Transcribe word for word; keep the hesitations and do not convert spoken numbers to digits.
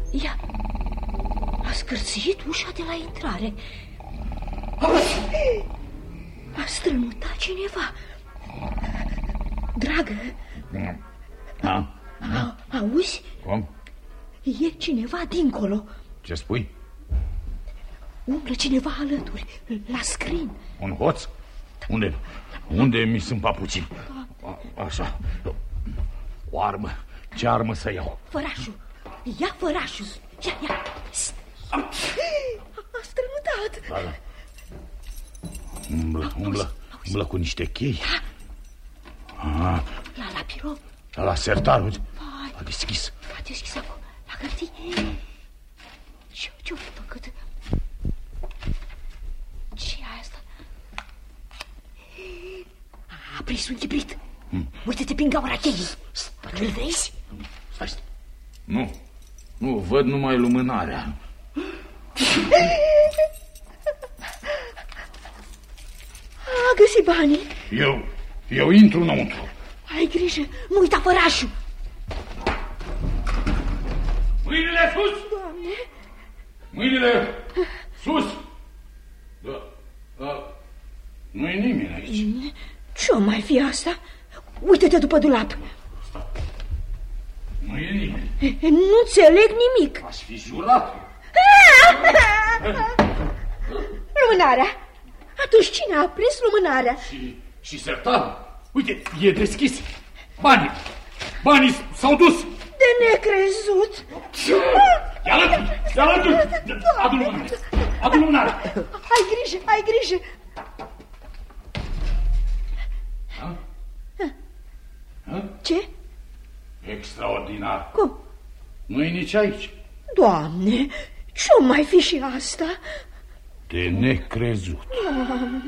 Ia, a scârțâit ușa de la intrare. A strănutat cineva. Dragă, da? A, auzi? Cum? E cineva dincolo. Ce spui? Umblă cineva alături, la scrin. Un hoț? Unde? Unde mi sunt papucii? A, așa. O armă. Ce armă să iau? Fărașul. Ia fărașul. Ia, ia. A, a strănutat. Da, da. Umblă, umblă, umblă cu niște chei. La, la birou. La, la sertar, uite. A deschis. A deschis acum, la hârtii. Ce-o făcut? Ce-i asta? A prins un chibrit. Hmm. Uite-te prin gaura cheii. Îl vezi? Stai, stai. Nu, nu, văd numai lumânarea. A găsit banii. Eu, eu intru înăuntru. Ai grijă, nu uita fărașul. Mâinile sus! Doamne! Mâinile sus! Da, da. Nu-i nimeni aici. Ce-o mai fi asta? Uită-te după dulap. Nu e nimeni. Nu înțeleg nimic. Aș fi jurat. Lumânarea. Atunci cine a prins lumânarea? Și, și sertarul. Uite, e deschis. Banii. Banii s-au dus. De necrezut. Ia alături, ia alături. Adu lumânare. Adu lumânare. Ai grijă, ai grijă. Ha? Ha? Ce? Extraordinar. Cum? Nu-i nici aici. Doamne, ce-o mai fi și asta? De necrezut. Doamne.